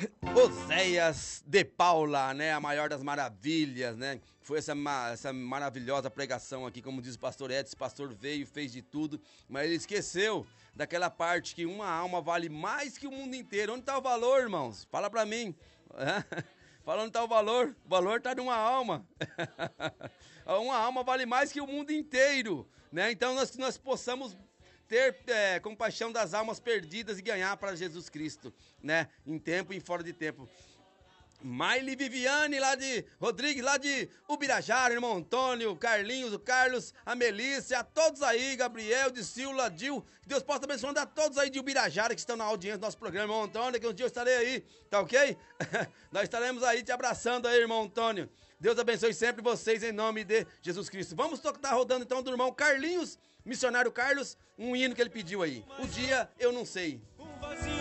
Oséias de Paula, né? A maior das maravilhas, né? Foi essa maravilhosa pregação aqui, como diz o pastor Edson. O pastor veio, fez de tudo, mas ele esqueceu daquela parte que uma alma vale mais que o mundo inteiro. Onde está o valor, irmãos? Fala pra mim. Fala onde está o valor. O valor está numa alma. Uma alma vale mais que o mundo inteiro, né? Então nós possamos ter compaixão das almas perdidas e ganhar para Jesus Cristo, né? Em tempo e fora de tempo. Maile Viviane, lá de Rodrigues, lá de Ubirajara, irmão Antônio, Carlinhos, o Carlos, a Melícia, a todos aí, Gabriel, de Silva, Dil, que Deus possa abençoar a todos aí de Ubirajara que estão na audiência do nosso programa, irmão Antônio, que um dia eu estarei aí, tá ok? Nós estaremos aí te abraçando aí, irmão Antônio. Deus abençoe sempre vocês em nome de Jesus Cristo. Vamos estar rodando então do irmão Carlinhos, missionário Carlos, um hino que ele pediu aí. O dia eu não sei.